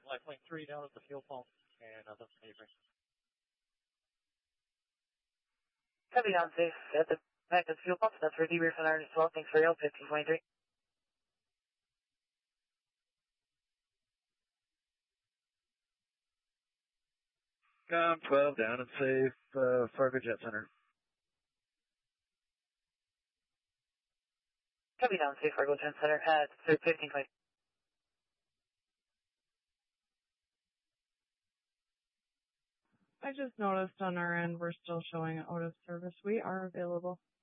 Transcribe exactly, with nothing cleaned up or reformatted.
Life Lane three down at the fuel pump, and uh, that's neighboring. Copy down safe at the back of the fuel pump. That's for debrief on Iron as well. Thanks for your help, fifteen twenty-three. Com twelve down and safe, uh, Fargo Jet Center. Copy down safe, Fargo Jet Center at fifteen twenty. I just noticed on our end we're still showing out of service. We are available.